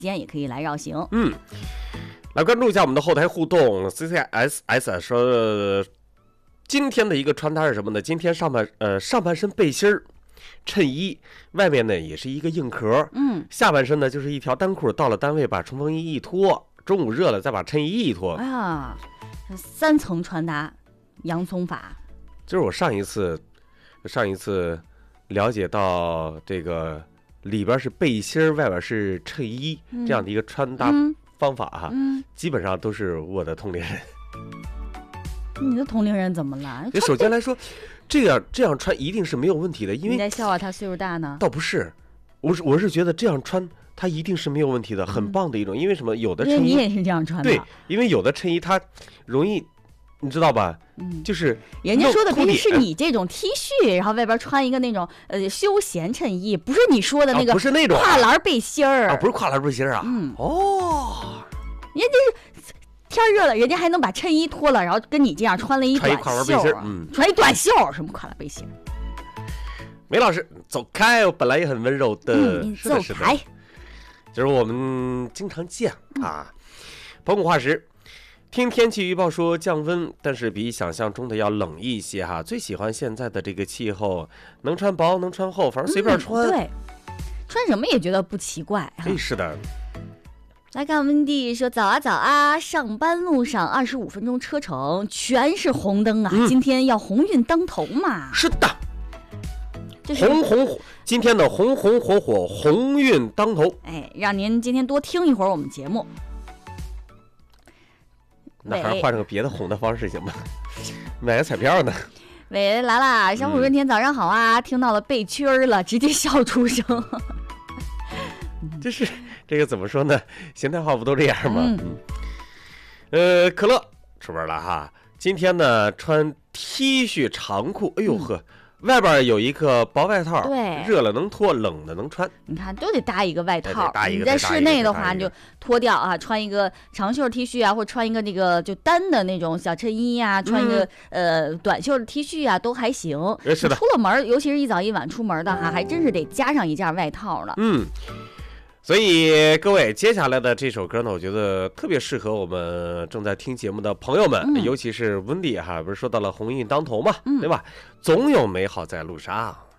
间也可以来绕行。 来关注一下我们的后台互动。CCSS 说，今天的一个穿搭是什么呢？今天上半身背心儿、衬衣，外面呢也是一个硬壳，下半身呢就是一条单裤，到了单位把冲锋衣一脱，中午热了再把衬衣一脱。 啊，3层穿搭，洋葱法。 就是我上一次了解到这个里边是背心，外边是衬衣，这样的一个穿搭方法哈，基本上都是我的同龄人。 你的同龄人怎么了？ 首先来说，这样穿一定是没有问题的，因为你在笑话他岁数大呢？ 倒不是，我是觉得这样穿它一定是没有问题的，很棒的一种。因为什么？有的衬衣， 因为你也是这样穿的。 对，因为有的衬衣它容易，你知道吧？就是人家说的不是你这种 T 恤，然后外边穿一个那种休闲衬衣，不是你说的那个， 不是那种跨栏背心儿啊，不是跨栏背心儿啊。 人家天热了，人家还能把衬衣脱了，然后跟你这样穿了一短袖啊，穿一短袖，什么跨栏背心？ 梅老师，走开！我本来也很温柔的， 你走开。 就是我们经常见啊，澎湖话时。听天气预报说降温，但是比想象中的要冷一些哈。最喜欢现在的这个气候，能穿薄能穿厚，反正随便穿。 对，穿什么也觉得不奇怪。 是的。 来看温蒂说早啊早啊，上班路上25分钟车程，全是红灯啊！今天要鸿运当头嘛。 是的。今天的红红火火，鸿运当头。 让您今天多听一会儿我们节目。 那还是换成个别的红的方式行吗？买个彩票呢。 喂，来啦！小虎润天早上好啊！听到了背圈了，直接笑出声。 就是这个怎么说呢？现代化不都这样吗？可乐出门了哈。今天呢穿 T 恤长裤，哎呦呵。外边有一个薄外套， 对， 热了能脱，冷的能穿。 你看，都得搭一个外套。 你在室内的话，你就脱掉啊，穿一个长袖 T 恤啊，或者穿一个那个就单的那种小衬衣啊，穿一个短袖的 T 恤啊，都还行。 是的。 出了门，尤其是一早一晚出门的哈，还真是得加上一件外套了。 所以各位，接下来的这首歌呢，我觉得特别适合我们正在听节目的朋友们，尤其是温迪哈，不是说到了鸿运当头嘛，对吧？总有美好在路上。